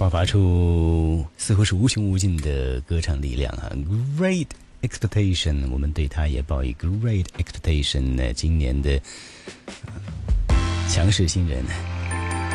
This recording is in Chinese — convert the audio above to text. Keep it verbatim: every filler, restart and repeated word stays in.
焕发出似乎是无穷无尽的歌唱力量啊 ！Great expectation， 我们对他也抱以 great expectation 呢。今年的、呃、强势新人。